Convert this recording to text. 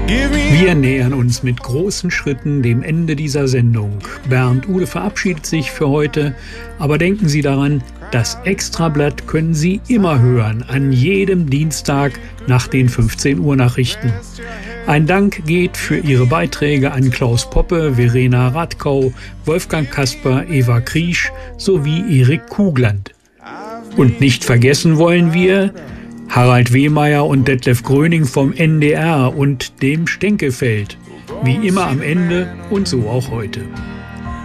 Wir nähern uns mit großen Schritten dem Ende dieser Sendung. Bernd Ude verabschiedet sich für heute, aber denken Sie daran, das Extrablatt können Sie immer hören, an jedem Dienstag nach den 15 Uhr Nachrichten. Ein Dank geht für Ihre Beiträge an Klaus Poppe, Verena Radkau, Wolfgang Kasper, Eva Kriesch sowie Erik Kugland. Und nicht vergessen wollen wir Harald Wehmeier und Detlef Gröning vom NDR und dem Stenkefeld. Wie immer am Ende und so auch heute.